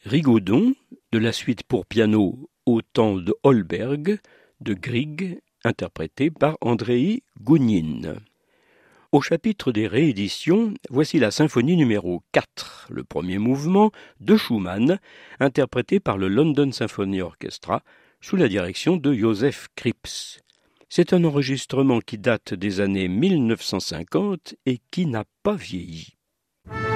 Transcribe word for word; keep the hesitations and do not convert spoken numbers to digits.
Rigaudon, de la suite pour piano Au temps de Holberg, de Grieg, interprété par Andrei Gounine. Au chapitre des rééditions, voici la symphonie numéro quatre, le premier mouvement de Schumann, interprété par le London Symphony Orchestra, sous la direction de Joseph Kripps. C'est un enregistrement qui date des années mille neuf cent cinquante et qui n'a pas vieilli.